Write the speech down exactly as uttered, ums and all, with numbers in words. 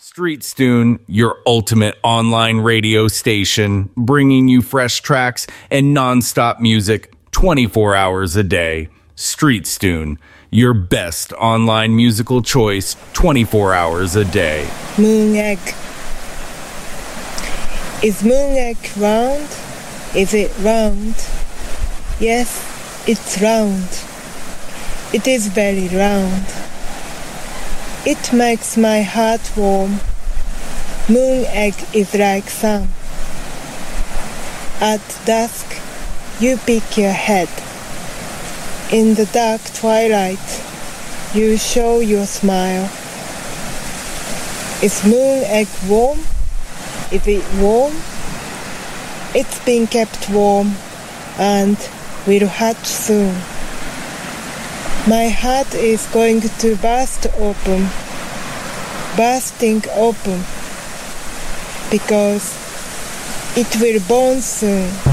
StreetStune, your ultimate online radio station, bringing you fresh tracks and non-stop music twenty-four hours a day. StreetStune, your best online musical choice twenty-four hours a day. Moon egg. Is moon egg round? Is it round? Yes, it's round. It is very round. It makes my heart warm. Moon egg is like sun. At dusk, you pick your head. In the dark twilight, you show your smile. Is moon egg warm? Is it warm? It's been kept warm and will hatch soon. My heart is going to burst open, bursting open, because it will born soon.